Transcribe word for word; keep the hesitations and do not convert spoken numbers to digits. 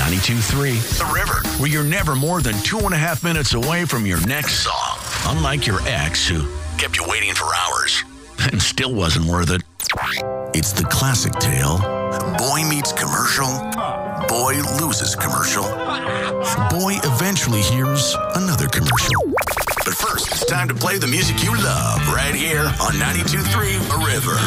ninety-two point three The River, where you're never more than two and a half minutes away from your next song. Unlike your ex, who kept you waiting for hours and still wasn't worth it. It's the classic tale. Boy meets commercial. Boy loses commercial. Boy eventually hears another commercial. But first, it's time to play the music you love right here on ninety-two point three The River.